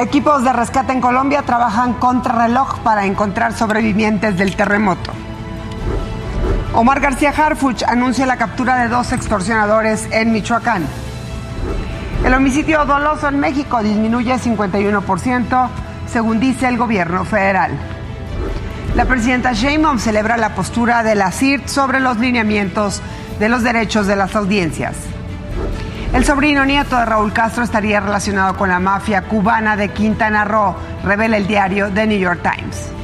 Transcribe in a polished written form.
Equipos de rescate en Colombia trabajan contrarreloj para encontrar sobrevivientes del terremoto. Omar García Harfuch anuncia la captura de 2 extorsionadores en Michoacán. El homicidio doloso en México disminuye 51%, según dice el gobierno federal. La presidenta Sheinbaum celebra la postura de la CIRT sobre los lineamientos de los derechos de las audiencias. El sobrino nieto de Raúl Castro estaría relacionado con la mafia cubana de Quintana Roo, revela el diario The New York Times.